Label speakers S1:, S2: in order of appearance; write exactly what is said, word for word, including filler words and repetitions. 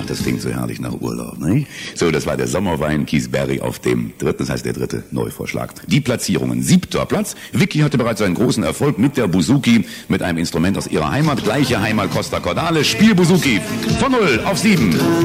S1: das klingt so herrlich nach Urlaub, nicht? So, das war der Sommerwein Kiesberry auf dem dritten, das heißt der dritte Neuvorschlag. Die Platzierungen. Siebter Platz. Vicky hatte bereits einen großen Erfolg mit der Buzuki, mit einem Instrument aus ihrer Heimat. Gleiche Heimat Costa Cordale. Spiel Buzuki. Von null auf sieben.